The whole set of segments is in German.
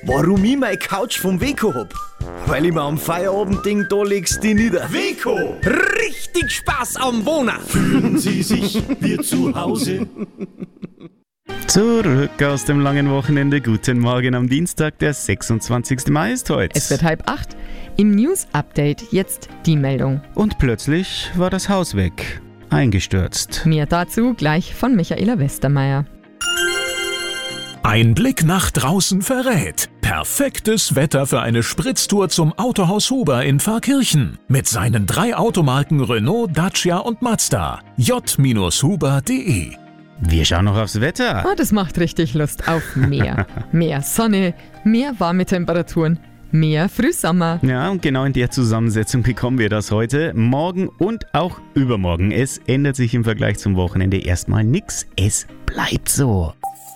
Warum ich meine Couch vom Weco hab? Weil ich mir am Feierabendding da legst die nieder. Weco! Richtig Spaß am Wohnen! Fühlen Sie sich wie zu Hause? Zurück aus dem langen Wochenende. Guten Morgen am Dienstag, der 26. Mai ist heute. Es wird 7:30. Im News-Update jetzt die Meldung. Und plötzlich war das Haus weg. Eingestürzt. Mehr dazu gleich von Michaela Westermeier. Ein Blick nach draußen verrät. Perfektes Wetter für eine Spritztour zum Autohaus Huber in Pfarrkirchen. Mit seinen 3 Automarken Renault, Dacia und Mazda. j-huber.de. Wir schauen noch aufs Wetter. Das macht richtig Lust auf mehr. Mehr Sonne, mehr warme Temperaturen, mehr Frühsommer. Ja, und genau in der Zusammensetzung bekommen wir das heute, morgen und auch übermorgen. Es ändert sich im Vergleich zum Wochenende erstmal nichts. Es bleibt so.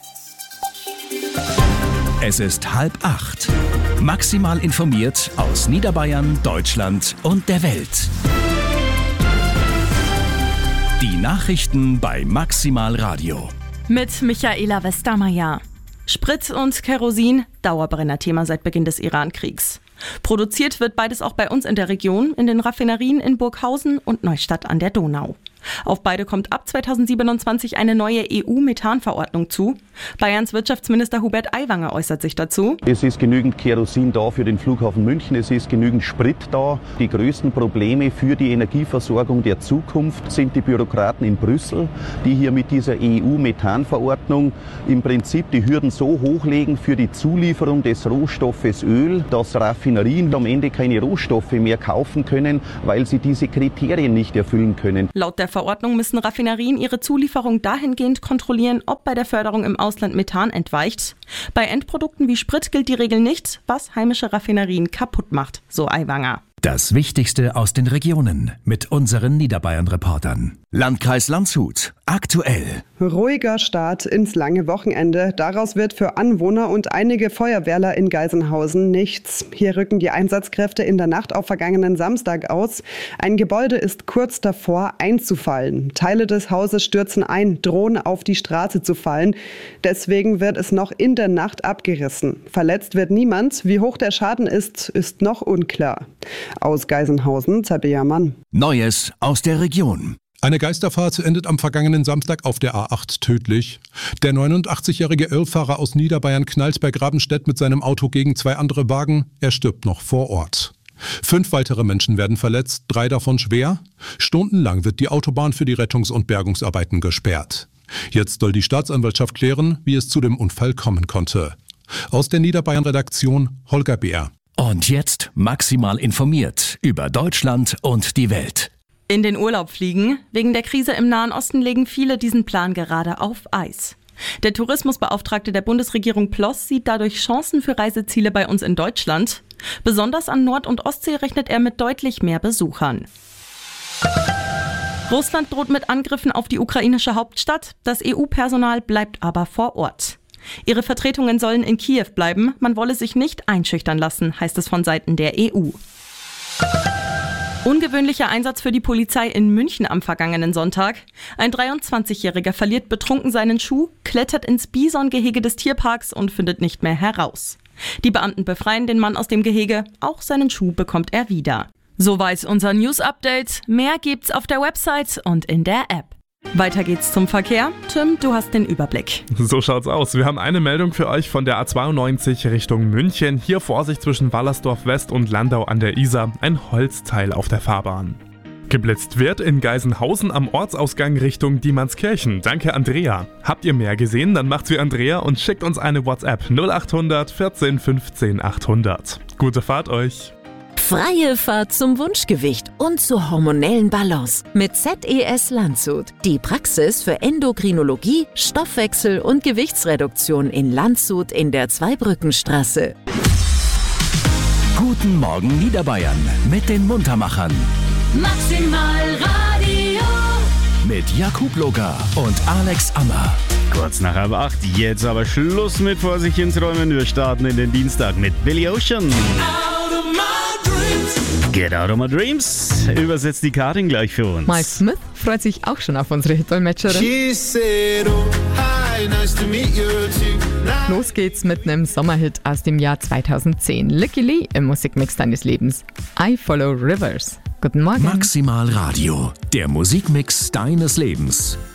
Es ist 7:30. Maximal informiert aus Niederbayern, Deutschland und der Welt. Die Nachrichten bei Maximal Radio. Mit Michaela Westermeier. Sprit und Kerosin, Dauerbrenner-Thema seit Beginn des Iran-Kriegs. Produziert wird beides auch bei uns in der Region, in den Raffinerien in Burghausen und Neustadt an der Donau. Auf beide kommt ab 2027 eine neue EU-Methanverordnung zu. Bayerns Wirtschaftsminister Hubert Aiwanger äußert sich dazu. Es ist genügend Kerosin da für den Flughafen München, es ist genügend Sprit da. Die größten Probleme für die Energieversorgung der Zukunft sind die Bürokraten in Brüssel, die hier mit dieser EU-Methanverordnung im Prinzip die Hürden so hochlegen für die Zulieferung des Rohstoffes Öl, dass Raffinerien am Ende keine Rohstoffe mehr kaufen können, weil sie diese Kriterien nicht erfüllen können. Laut der Verordnung müssen Raffinerien ihre Zulieferung dahingehend kontrollieren, ob bei der Förderung im Ausland Methan entweicht. Bei Endprodukten wie Sprit gilt die Regel nicht, was heimische Raffinerien kaputt macht, so Aiwanger. Das Wichtigste aus den Regionen mit unseren Niederbayern-Reportern. Landkreis Landshut. Aktuell. Ruhiger Start ins lange Wochenende. Daraus wird für Anwohner und einige Feuerwehrler in Geisenhausen nichts. Hier rücken die Einsatzkräfte in der Nacht auf vergangenen Samstag aus. Ein Gebäude ist kurz davor einzufallen. Teile des Hauses stürzen ein, drohen auf die Straße zu fallen. Deswegen wird es noch in der Nacht abgerissen. Verletzt wird niemand. Wie hoch der Schaden ist noch unklar. Aus Geisenhausen, Tabea Mann. Neues aus der Region. Eine Geisterfahrt endet am vergangenen Samstag auf der A8 tödlich. Der 89-jährige Ölfahrer aus Niederbayern knallt bei Grabenstedt mit seinem Auto gegen 2 andere Wagen. Er stirbt noch vor Ort. 5 weitere Menschen werden verletzt, 3 davon schwer. Stundenlang wird die Autobahn für die Rettungs- und Bergungsarbeiten gesperrt. Jetzt soll die Staatsanwaltschaft klären, wie es zu dem Unfall kommen konnte. Aus der Niederbayern-Redaktion Holger Beer. Und jetzt maximal informiert über Deutschland und die Welt. In den Urlaub fliegen. Wegen der Krise im Nahen Osten legen viele diesen Plan gerade auf Eis. Der Tourismusbeauftragte der Bundesregierung Ploss sieht dadurch Chancen für Reiseziele bei uns in Deutschland. Besonders an Nord- und Ostsee rechnet er mit deutlich mehr Besuchern. Russland droht mit Angriffen auf die ukrainische Hauptstadt. Das EU-Personal bleibt aber vor Ort. Ihre Vertretungen sollen in Kiew bleiben. Man wolle sich nicht einschüchtern lassen, heißt es von Seiten der EU. Ungewöhnlicher Einsatz für die Polizei in München am vergangenen Sonntag. Ein 23-Jähriger verliert betrunken seinen Schuh, klettert ins Bisongehege des Tierparks und findet nicht mehr heraus. Die Beamten befreien den Mann aus dem Gehege, auch seinen Schuh bekommt er wieder. Soweit unser News-Update. Mehr gibt's auf der Website und in der App. Weiter geht's zum Verkehr. Tim, du hast den Überblick. So schaut's aus. Wir haben eine Meldung für euch von der A92 Richtung München. Hier Vorsicht zwischen Wallersdorf West und Landau an der Isar. Ein Holzteil auf der Fahrbahn. Geblitzt wird in Geisenhausen am Ortsausgang Richtung Diemannskirchen. Danke Andrea. Habt ihr mehr gesehen? Dann macht's wie Andrea und schickt uns eine WhatsApp 0800 14 15 800. Gute Fahrt euch. Freie Fahrt zum Wunschgewicht und zur hormonellen Balance mit ZES Landshut. Die Praxis für Endokrinologie, Stoffwechsel und Gewichtsreduktion in Landshut in der Zweibrückenstraße. Guten Morgen Niederbayern mit den Muntermachern. Maximal Radio. Mit Jakub Loga und Alex Ammer. Kurz nach 7:30, jetzt aber Schluss mit vor sich ins Räumen. Wir starten in den Dienstag mit Billy Ocean. Get out of my dreams. Übersetzt die Karin gleich für uns. Mike Smith freut sich auch schon auf unsere Hitdolmetscherin. Los geht's mit einem Sommerhit aus dem Jahr 2010. Licky Lee im Musikmix deines Lebens. I Follow Rivers. Guten Morgen. Maximal Radio, der Musikmix deines Lebens.